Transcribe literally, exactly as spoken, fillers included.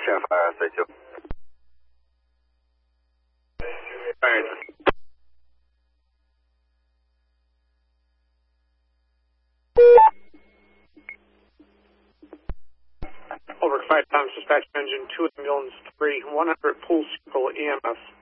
Chef fire, say two. Alright. Over five times dispatch engine two ambulance three one hundred full circle E M S.